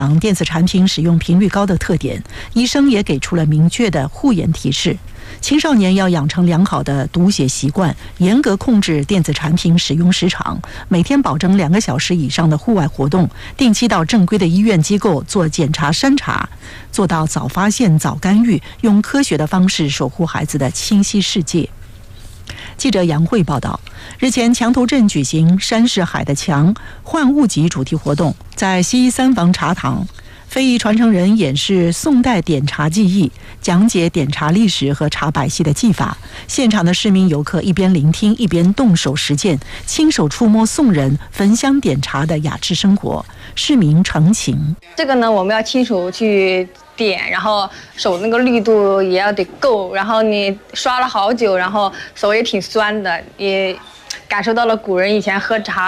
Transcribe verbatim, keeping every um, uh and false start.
电子产品使用频率高的特点，医生也给出了明确的护眼提示。青少年要养成良好的读写习惯，严格控制电子产品使用时长，每天保证两个小时以上的户外活动，定期到正规的医院机构做检查筛查，做到早发现、早干预，用科学的方式守护孩子的清晰世界。记者杨慧报道，日前墙头镇举行山是海的墙换物级主题活动，在西三房茶堂，非遗传承人演示宋代点茶技艺，讲解点茶历史和茶百戏的技法。现场的市民游客一边聆听，一边动手实践，亲手触摸宋人焚香点茶的雅致生活，市民诚情。 这个呢，我们要亲手去点，然后手那个力度也要得够，然后你刷了好久，然后手也挺酸的，也感受到了古人以前喝茶